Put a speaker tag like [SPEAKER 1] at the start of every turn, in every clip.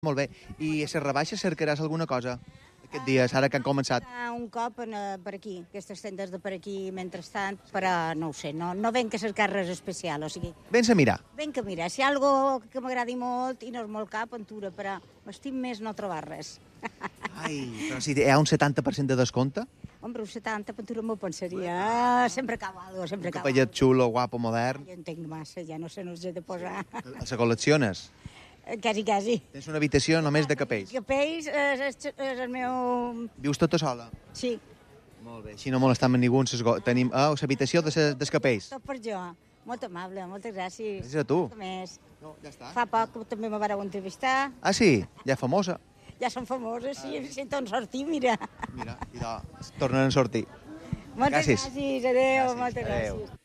[SPEAKER 1] Molt bé. I a les rebaixes cercaràs alguna cosa aquests dies, ara que han començat?
[SPEAKER 2] Un cop per aquí, aquestes tendes de per aquí, mentrestant, però no ho sé, no venc a cercar res especial, o sigui...
[SPEAKER 1] Vens a mirar.
[SPEAKER 2] Venc a mirar, si hi ha algo que m'agradi molt i no és molt car, aventura, però m'estim més no trobar res.
[SPEAKER 1] Ai, però si hi ha un 70% de descompte?
[SPEAKER 2] Hombre, un 70, aventura m'ho pensaria. Sempre cau alguna cosa, sempre
[SPEAKER 1] Un
[SPEAKER 2] cau.
[SPEAKER 1] capellet xulo, guapo, modern.
[SPEAKER 2] Jo en tinc massa, ja no sé, no els he de posar.
[SPEAKER 1] Se col·lecciones?
[SPEAKER 2] Quasi, quasi.
[SPEAKER 1] Tens una habitació només de capells?
[SPEAKER 2] Capells és el meu...
[SPEAKER 1] Vius tota sola?
[SPEAKER 2] Sí,
[SPEAKER 1] Molt bé, així no molestam a ningú. Tenim l'habitació dels capells.
[SPEAKER 2] tot per jo. Molt amable, moltes gràcies.
[SPEAKER 1] Gràcies a tu.
[SPEAKER 2] Res més.
[SPEAKER 1] No, ja està.
[SPEAKER 2] Fa poc també me vareu entrevistar.
[SPEAKER 1] Ah, sí? Ja famosa.
[SPEAKER 2] Ja són famoses, sí, si tot sortir, mira.
[SPEAKER 1] Mira, i tornen a sortir.
[SPEAKER 2] Moltes
[SPEAKER 1] Gràcies.
[SPEAKER 2] gràcies, adéu, moltes
[SPEAKER 1] Adéu.
[SPEAKER 2] gràcies.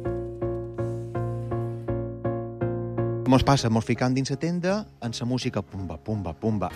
[SPEAKER 1] Mos passa, mos ficam dins la tenda en la música pumba, pumba, pumba.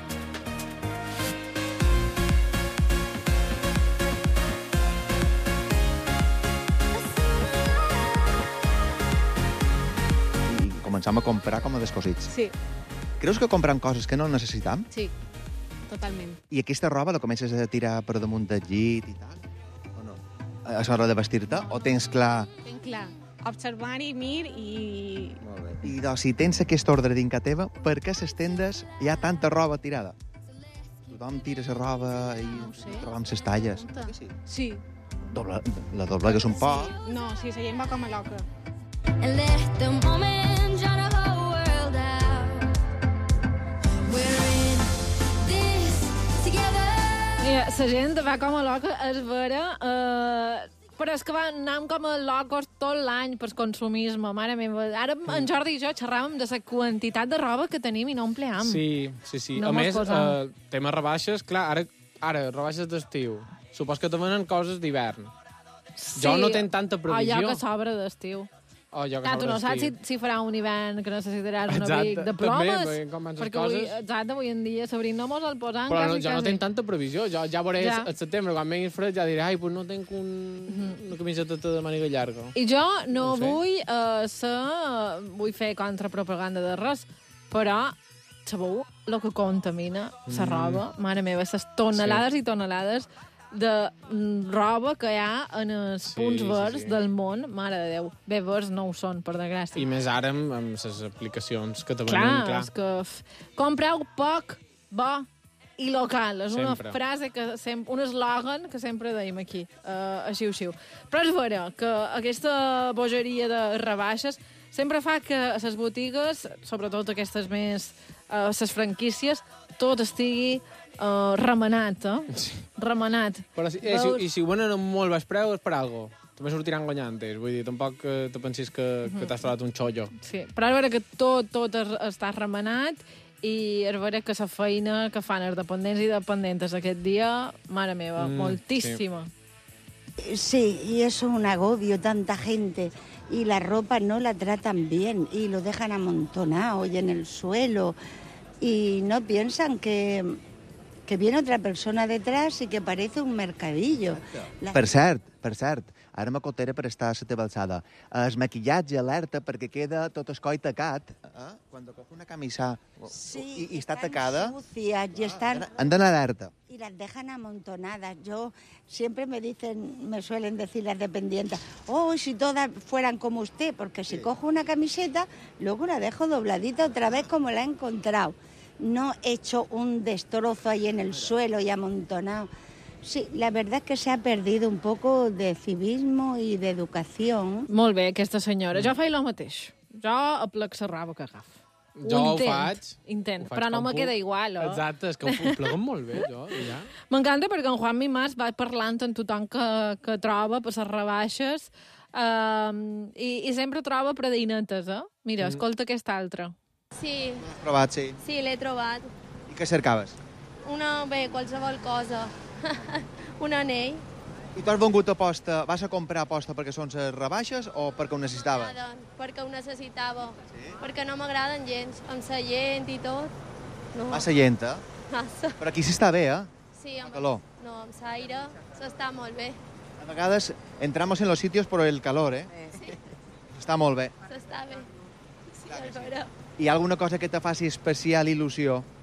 [SPEAKER 1] I començam a comprar com a descosits.
[SPEAKER 3] Sí,
[SPEAKER 1] Creus que comprem coses que no necessitam?
[SPEAKER 3] sí, totalment.
[SPEAKER 1] I aquesta roba la comences a tirar per damunt del llit i tal? O no? A l'hora de vestir-te? O tens clar...
[SPEAKER 3] Ben clar. Observar i mir i...
[SPEAKER 1] Molt bé. I doncs, si tens aquest ordre dintre teva, per què a les tendes hi ha tanta roba tirada? Tothom tira la roba i
[SPEAKER 3] No ho sé.
[SPEAKER 1] trobam les talles.
[SPEAKER 3] Compte.
[SPEAKER 1] Que sí?
[SPEAKER 3] Sí.
[SPEAKER 1] La doblegues un poc.
[SPEAKER 3] Sí. No, sí, la gent va com a loca.
[SPEAKER 4] And let the moment drown the whole world out. We're in this together.
[SPEAKER 3] Mira, la gent va com a loca, és vera, però és que anàvem com a locos tot l'any per consumisme, mare meva. Ara en Jordi i jo xerràvem de la quantitat de roba que tenim i no empleam.
[SPEAKER 5] Sí, sí, sí.
[SPEAKER 3] No
[SPEAKER 5] A
[SPEAKER 3] mos
[SPEAKER 5] més,
[SPEAKER 3] posam.
[SPEAKER 5] tema rebaixes, clar, ara rebaixes d'estiu. Supos que te venen coses d'hivern.
[SPEAKER 3] Sí.
[SPEAKER 5] Jo no tenc tanta previsió.
[SPEAKER 3] O jo que sobra d'estiu.
[SPEAKER 5] Jo que
[SPEAKER 3] Clar, tu no
[SPEAKER 5] sobre
[SPEAKER 3] saps si,
[SPEAKER 5] d'estiu.
[SPEAKER 3] si farà un hivern que necessitaràs un
[SPEAKER 5] Exacte,
[SPEAKER 3] abric de
[SPEAKER 5] també,
[SPEAKER 3] plomes.
[SPEAKER 5] perquè com van les
[SPEAKER 3] perquè avui,
[SPEAKER 5] coses-
[SPEAKER 3] exacte, avui en dia Sabrín no mos el posen
[SPEAKER 5] Però
[SPEAKER 3] quasi,
[SPEAKER 5] jo no
[SPEAKER 3] quasi.
[SPEAKER 5] tenc tanta previsió. Jo ja veuré
[SPEAKER 3] Ja.
[SPEAKER 5] al setembre, quan vengui fred, ja diré, ai, pues no tenc una camiseta de màniga llarga.
[SPEAKER 3] I jo no
[SPEAKER 5] No ho sé.
[SPEAKER 3] vull fer contrapropaganda de res, però sabeu el que contamina la roba? Mare meva, les tonelades i tonelades de roba que hi ha en els
[SPEAKER 5] Sí,
[SPEAKER 3] punts
[SPEAKER 5] sí,
[SPEAKER 3] verds
[SPEAKER 5] sí.
[SPEAKER 3] del món. Mare de Déu. Bé, verds no ho són, per desgràcia.
[SPEAKER 5] I més ara amb les aplicacions que te
[SPEAKER 3] Clar,
[SPEAKER 5] venen, clar.
[SPEAKER 3] és que compreu poc, bo i local. És una
[SPEAKER 5] Sempre.
[SPEAKER 3] frase, un eslògan que sempre deim aquí, a Xiu-Xiu. Però és vera que aquesta bogeria de rebaixes sempre fa que a les botigues, sobretot aquestes més, les franquícies, tot estigui remenat,
[SPEAKER 5] Sí.
[SPEAKER 3] Remenat.
[SPEAKER 5] Però i si ho venen amb molt baix preu és per algo. També sortiran guanyantes. Vull dir, tampoc te pensis que t'has trobat un xollo.
[SPEAKER 3] Sí, però és vera que tot està remenat i és vera que la feina que fan els dependents i dependentes aquest dia, mare meva, moltíssima.
[SPEAKER 2] Sí, y eso es un agobio, tanta gente. Y la ropa no la tratan bien y lo dejan amontonado y en el suelo. Y no piensan que viene otra persona detrás y que parece un mercadillo.
[SPEAKER 1] Per cert, ara m'acotera per estar a la teva alçada. El maquillatge alerta perquè queda tot el coll tacat. Quan coge una camisa i està tacada,
[SPEAKER 2] Sucias y están...
[SPEAKER 1] han d'anar alerta.
[SPEAKER 2] Y las dejan amontonadas. Yo siempre me suelen decir las dependientes, oh, si todas fueran como usted, porque si cojo una camiseta, luego la dejo dobladita otra vez como la he encontrado. No he hecho un destrozo ahí en el suelo y amontonado. Sí, la verdad es que se ha perdido un poco de civismo y de educación.
[SPEAKER 3] Molt bé, aquesta senyora. Jo faig el mateix. Jo aplec la roba que agafo.
[SPEAKER 5] Jo ho faig.
[SPEAKER 3] Intent,
[SPEAKER 5] Ho faig
[SPEAKER 3] però no
[SPEAKER 5] com
[SPEAKER 3] me
[SPEAKER 5] puc.
[SPEAKER 3] queda igual,
[SPEAKER 5] Exacte, és que ho pleguen molt bé, jo, i ja.
[SPEAKER 3] M'encanta perquè en Juan Mimàs va parlant amb tothom que troba per les rebaixes i sempre troba predinetes, eh? Mira, escolta aquesta altra.
[SPEAKER 6] Sí,
[SPEAKER 1] Has provat, sí.
[SPEAKER 6] sí, l'he trobat.
[SPEAKER 1] I què cercaves?
[SPEAKER 6] Qualsevol cosa. Un anell.
[SPEAKER 1] I tu has vengut aposta, vas a comprar aposta perquè són les rebaixes o perquè ho necessitaves?
[SPEAKER 6] Perquè ho necessitava. Sí? Perquè no m'agraden gens, amb la gent i tot. No,
[SPEAKER 1] Massa gent, eh?
[SPEAKER 6] massa.
[SPEAKER 1] Però aquí s'està bé, eh?
[SPEAKER 6] Sí, amb
[SPEAKER 1] calor.
[SPEAKER 6] No, amb l'aire s'està molt bé.
[SPEAKER 1] A vegades entramos en los sitios por el calor, eh?
[SPEAKER 6] Sí,
[SPEAKER 1] Està molt bé.
[SPEAKER 6] s'està bé. Sí, és vera.
[SPEAKER 1] Hi ha alguna cosa que te faci especial il·lusió